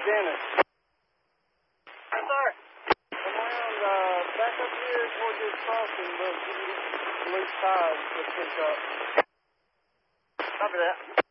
Dennis. Yes, sir. Come around, back up here toward this crossing, we'll give you loose tires to pick up. Copy that.